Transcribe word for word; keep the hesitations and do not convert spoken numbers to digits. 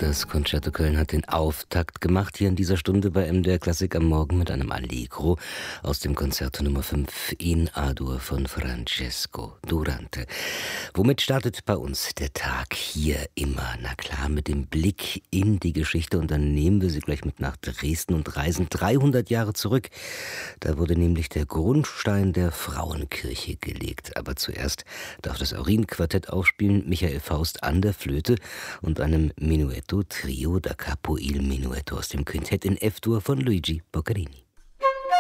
Das Concerto Köln hat den Auftakt gemacht hier in dieser Stunde bei M D R Klassik am Morgen mit einem Allegro aus dem Konzerto Nummer fünf in A-Dur von Francesco Durante. Womit startet bei uns der Tag hier immer? Na klar, mit dem Blick in die Geschichte, und dann nehmen wir Sie gleich mit nach Dresden und reisen dreihundert Jahre zurück. Da wurde nämlich der Grundstein der Frauenkirche gelegt. Aber zuerst darf das Aurin-Quartett aufspielen, Michael Faust an der Flöte und einem Menuetto Trio da Capo il Menuetto aus dem Quintett in F-Dur von Luigi Boccherini.